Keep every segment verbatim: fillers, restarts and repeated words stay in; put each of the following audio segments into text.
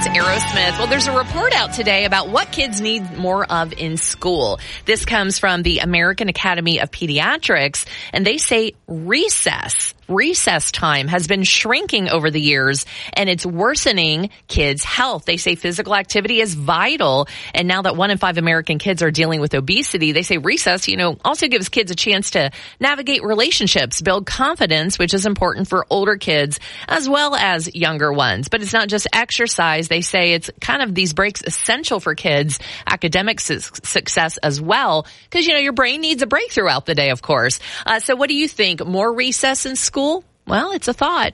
That's Aerosmith. Well, there's a report out today about what kids need more of in school. This comes from the American Academy of Pediatrics, and they say recess. Recess time has been shrinking over the years, and it's worsening kids' health. They say physical activity is vital, and now that one in five American kids are dealing with obesity, they say recess, you know, also gives kids a chance to navigate relationships, build confidence, which is important for older kids as well as younger ones. But it's not just exercise. They say it's kind of these breaks essential for kids' academic su- success as well, because, you know, your brain needs a break throughout the day, of course. Uh, so what do you think? More recess in school? Well, it's a thought.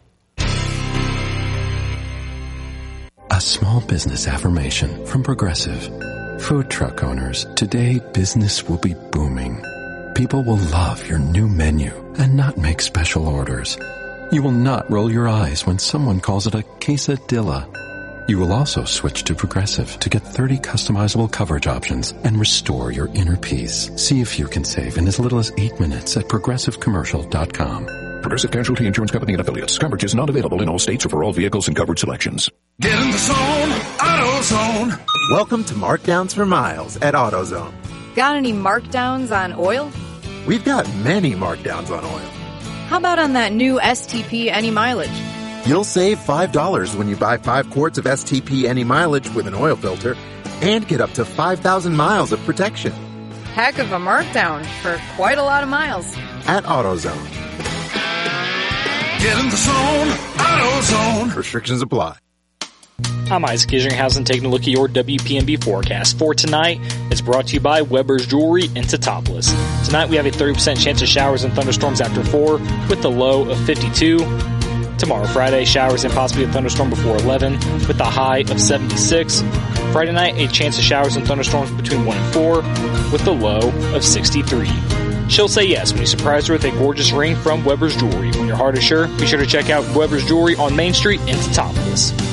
A small business affirmation from Progressive. Food truck owners, today business will be booming. People will love your new menu and not make special orders. You will not roll your eyes when someone calls it a quesadilla. You will also switch to Progressive to get thirty customizable coverage options and restore your inner peace. See if you can save in as little as eight minutes at progressive commercial dot com. Progressive Casualty Insurance Company and Affiliates. Coverage is not available in all states or for all vehicles and coverage selections. Get in the zone, AutoZone. Welcome to Markdowns for Miles at AutoZone. Got any markdowns on oil? We've got many markdowns on oil. How about on that new S T P Any Mileage? You'll save five dollars when you buy five quarts of S T P Any Mileage with an oil filter and get up to five thousand miles of protection. Heck of a markdown for quite a lot of miles. At AutoZone. Get in the zone, AutoZone. Restrictions apply. I'm Isaac Isringhausen taking a look at your W P M B forecast for tonight. It's brought to you by Weber's Jewelry in Teutopolis. Tonight we have a thirty percent chance of showers and thunderstorms after four with the low of fifty-two. Tomorrow, Friday, showers and possibly a thunderstorm before eleven with the high of seventy-six. Friday night, a chance of showers and thunderstorms between one and four with the low of sixty-three. She'll say yes when you surprise her with a gorgeous ring from Weber's Jewelry. When your heart is sure, be sure to check out Weber's Jewelry on Main Street in Teutopolis.